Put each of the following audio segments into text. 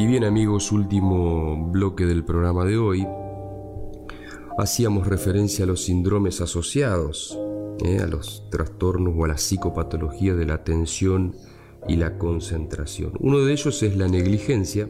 Y bien amigos, último bloque del programa de hoy. Hacíamos referencia a los síndromes asociados, a los trastornos o a la psicopatología de la atención y la concentración. Uno de ellos es la negligencia.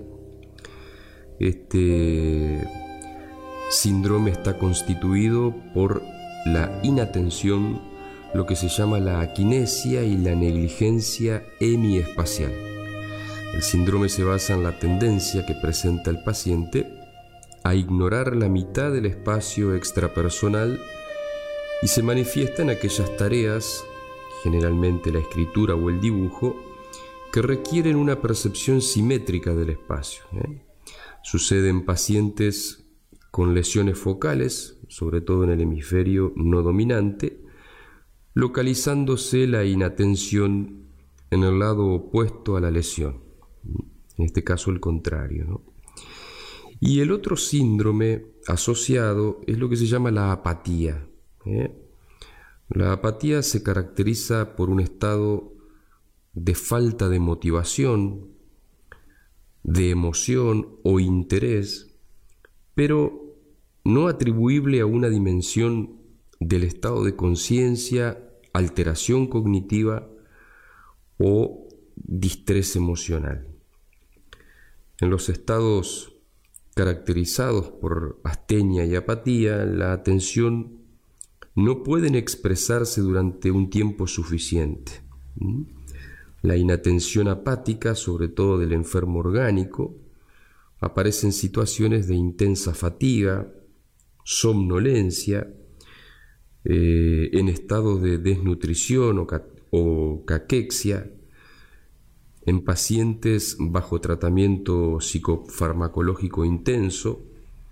Este síndrome está constituido por la inatención, lo que se llama la aquinesia y la negligencia hemiespacial. El síndrome se basa en la tendencia que presenta el paciente a ignorar la mitad del espacio extrapersonal y se manifiesta en aquellas tareas, generalmente la escritura o el dibujo, que requieren una percepción simétrica del espacio. Sucede en pacientes con lesiones focales, sobre todo en el hemisferio no dominante, localizándose la inatención en el lado opuesto a la lesión. En este caso el contrario, ¿no? Y el otro síndrome asociado es lo que se llama la apatía. La apatía se caracteriza por un estado de falta de motivación, de emoción o interés, pero no atribuible a una dimensión del estado de conciencia, alteración cognitiva o distrés emocional. En los estados caracterizados por astenia y apatía, la atención no pueden expresarse durante un tiempo suficiente. La inatención apática, sobre todo del enfermo orgánico, aparece en situaciones de intensa fatiga, somnolencia, en estados de desnutrición o caquexia, en pacientes bajo tratamiento psicofarmacológico intenso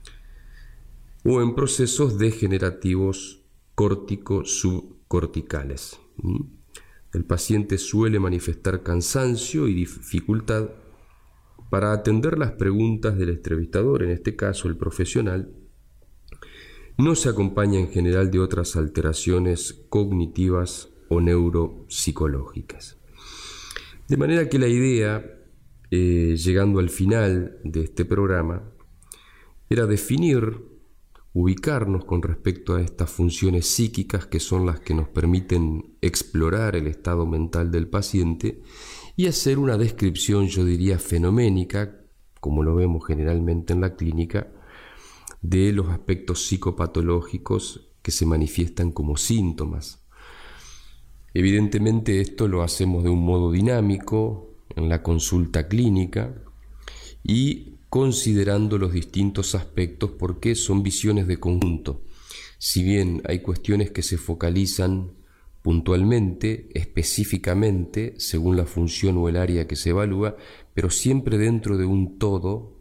o en procesos degenerativos córtico-subcorticales. El paciente suele manifestar cansancio y dificultad para atender las preguntas del entrevistador, en este caso el profesional. No se acompaña en general de otras alteraciones cognitivas o neuropsicológicas. De manera que la idea, llegando al final de este programa, era definir, ubicarnos con respecto a estas funciones psíquicas que son las que nos permiten explorar el estado mental del paciente y hacer una descripción, yo diría, fenoménica, como lo vemos generalmente en la clínica, de los aspectos psicopatológicos que se manifiestan como síntomas. Evidentemente esto lo hacemos de un modo dinámico en la consulta clínica y considerando los distintos aspectos porque son visiones de conjunto. Si bien hay cuestiones que se focalizan puntualmente, específicamente, según la función o el área que se evalúa, pero siempre dentro de un todo,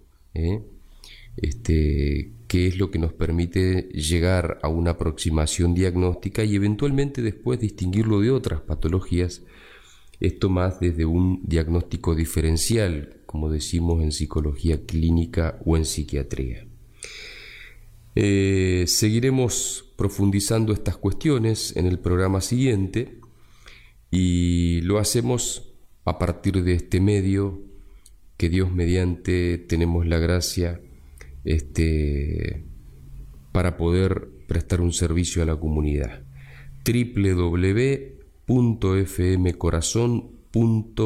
que es lo que nos permite llegar a una aproximación diagnóstica y eventualmente después distinguirlo de otras patologías, esto más desde un diagnóstico diferencial, como decimos en psicología clínica o en psiquiatría. Seguiremos profundizando estas cuestiones en el programa siguiente y lo hacemos a partir de este medio que Dios mediante tenemos la gracia para poder prestar un servicio a la comunidad. www.fmcorazon.org